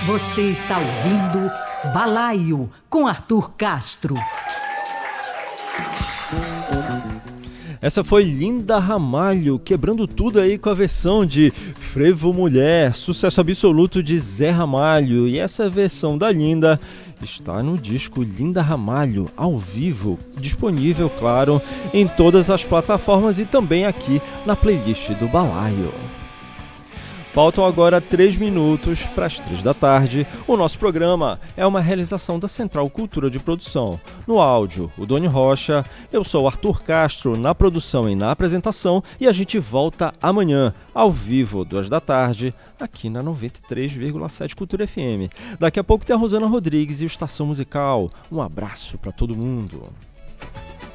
Você está ouvindo Balaio com Arthur Castro. Essa foi Linda Ramalho, quebrando tudo aí com a versão de Frevo Mulher, sucesso absoluto de Zé Ramalho. E essa versão da Linda está no disco Linda Ramalho, ao vivo, disponível, claro, em todas as plataformas e também aqui na playlist do Balaio. Faltam agora 3 minutos para as 3 da tarde. O nosso programa é uma realização da Central Cultura de Produção. No áudio, o Doni Rocha, eu sou o Arthur Castro, na produção e na apresentação, e a gente volta amanhã, ao vivo, 2 da tarde, aqui na 93,7 Cultura FM. Daqui a pouco tem a Rosana Rodrigues e o Estação Musical. Um abraço para todo mundo.